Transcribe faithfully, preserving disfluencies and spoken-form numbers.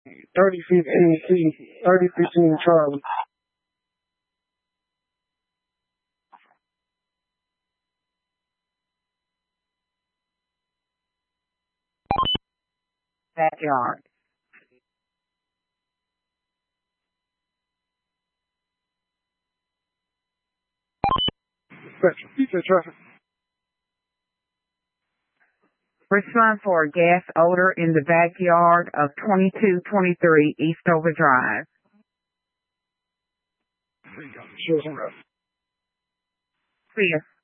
thirty fifteen C, thirty fifteen Charlie. Backyard. Pizza traffic. Respond for gas odor in the backyard of twenty-two twenty-three Eastover Drive. Sure, Clear.